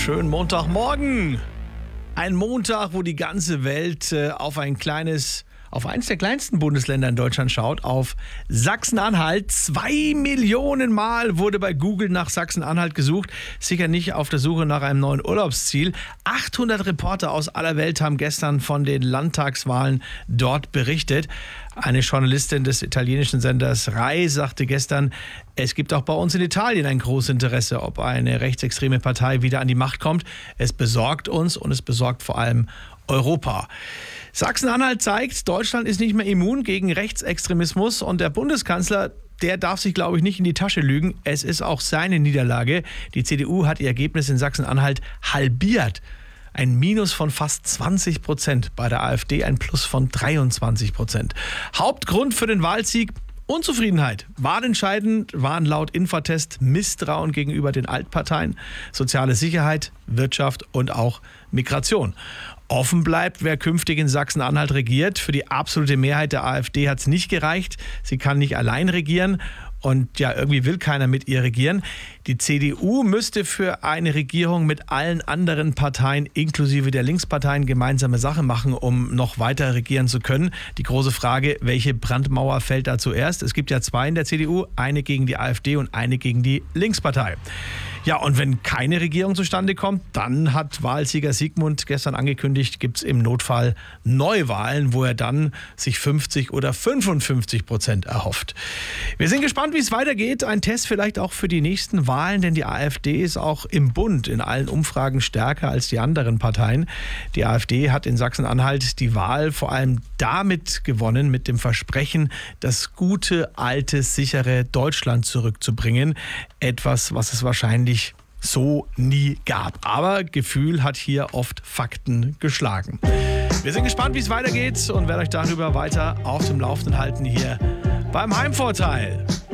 Schönen Montagmorgen. Ein Montag, wo die ganze Welt auf eins der kleinsten Bundesländer in Deutschland schaut, auf Sachsen-Anhalt. 2 Millionen Mal wurde bei Google nach Sachsen-Anhalt gesucht. Sicher nicht auf der Suche nach einem neuen Urlaubsziel. 800 Reporter aus aller Welt haben gestern von den Landtagswahlen dort berichtet. Eine Journalistin des italienischen Senders Rai sagte gestern, es gibt auch bei uns in Italien ein großes Interesse, ob eine rechtsextreme Partei wieder an die Macht kommt. Es besorgt uns und es besorgt vor allem Europa. Sachsen-Anhalt zeigt, Deutschland ist nicht mehr immun gegen Rechtsextremismus und der Bundeskanzler, der darf sich, glaube ich, nicht in die Tasche lügen. Es ist auch seine Niederlage. Die CDU hat ihr Ergebnis in Sachsen-Anhalt halbiert. Ein Minus von fast 20%, bei der AfD ein Plus von 23%. Hauptgrund für den Wahlsieg: Unzufriedenheit. Wahlentscheidend waren laut Infratest Misstrauen gegenüber den Altparteien, soziale Sicherheit, Wirtschaft und auch Migration. Offen bleibt, wer künftig in Sachsen-Anhalt regiert. Für die absolute Mehrheit der AfD hat es nicht gereicht. Sie kann nicht allein regieren. Und ja, irgendwie will keiner mit ihr regieren. Die CDU müsste für eine Regierung mit allen anderen Parteien, inklusive der Linksparteien, gemeinsame Sache machen, um noch weiter regieren zu können. Die große Frage, welche Brandmauer fällt da zuerst? Es gibt ja zwei in der CDU, eine gegen die AfD und eine gegen die Linkspartei. Ja, und wenn keine Regierung zustande kommt, dann hat Wahlsieger Sigmund gestern angekündigt, gibt es im Notfall Neuwahlen, wo er dann sich 50 oder 55% erhofft. Wir sind gespannt, wie es weitergeht. Ein Test vielleicht auch für die nächsten Wahlen, denn die AfD ist auch im Bund in allen Umfragen stärker als die anderen Parteien. Die AfD hat in Sachsen-Anhalt die Wahl vor allem damit gewonnen, mit dem Versprechen, das gute, alte, sichere Deutschland zurückzubringen. Etwas, was es wahrscheinlich so nie gab. Aber Gefühl hat hier oft Fakten geschlagen. Wir sind gespannt, wie es weitergeht und werden euch darüber weiter auf dem Laufenden halten hier beim Heimvorteil.